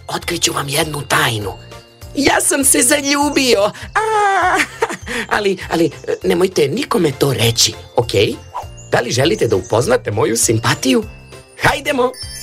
otkriću vam jednu tajnu. Ja sam se zaljubio, ali nemojte nikome to reći, ok? Da li želite da upoznate moju simpatiju? Hajdemo!